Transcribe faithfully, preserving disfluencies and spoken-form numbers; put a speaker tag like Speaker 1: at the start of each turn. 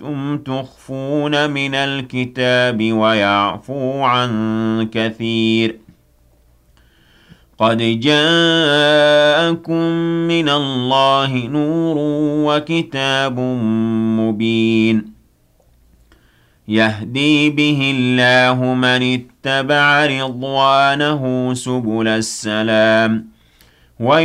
Speaker 1: كنتم تخفون من الكتاب ويعفو عن كثير قد جاءكم من الله نور وكتاب مبين يهدي به الله من اتبع رضوانه سبل السلام